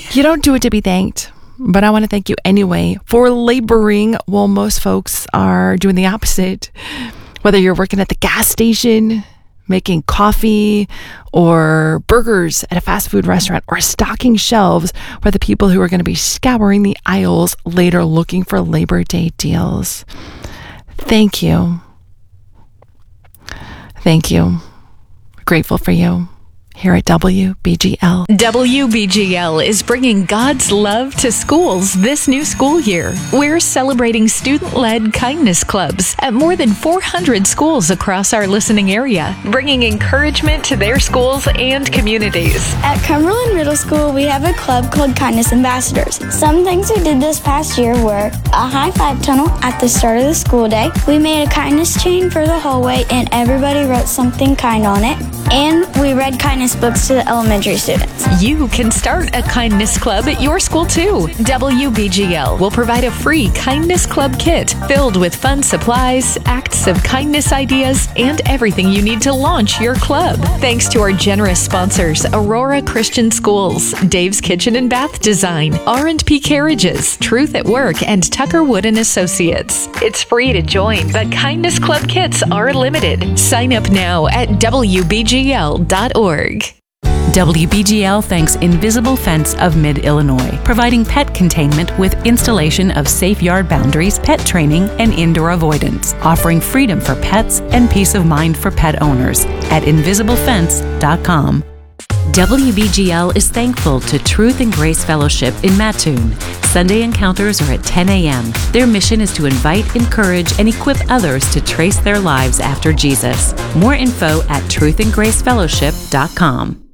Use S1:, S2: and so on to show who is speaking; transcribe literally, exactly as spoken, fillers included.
S1: You don't do it to be thanked, but I want to thank you anyway for laboring while most folks are doing the opposite. Whether you're working at the gas station, making coffee or burgers at a fast food restaurant, or stocking shelves for the people who are going to be scouring the aisles later looking for Labor Day deals. Thank you. Thank you. Grateful for you. Here at W B G L.
S2: W B G L is bringing God's love to schools this new school year. We're celebrating student-led kindness clubs at more than four hundred schools across our listening area, bringing encouragement to their schools and communities.
S3: At Cumberland Middle School, we have a club called Kindness Ambassadors. Some things we did this past year were a high-five tunnel at the start of the school day. We made a kindness chain for the hallway, and everybody wrote something kind on it. And we read kindness books to the elementary students.
S2: You can start a kindness club at your school too. W B G L will provide a free kindness club kit filled with fun supplies, acts of kindness ideas, and everything you need to launch your club. Thanks to our generous sponsors, Aurora Christian Schools, Dave's Kitchen and Bath Design, R and P Carriages, Truth at Work, and Tucker Wood and Associates. It's free to join, but kindness club kits are limited. Sign up now at W B G L dot org.
S4: W B G L thanks Invisible Fence of Mid-Illinois, providing pet containment with installation of safe yard boundaries, pet training, and indoor avoidance, offering freedom for pets and peace of mind for pet owners at invisible fence dot com.
S5: W B G L is thankful to Truth and Grace Fellowship in Mattoon. Sunday encounters are at ten a.m. Their mission is to invite, encourage, and equip others to trace their lives after Jesus. More info at truth and grace fellowship dot com.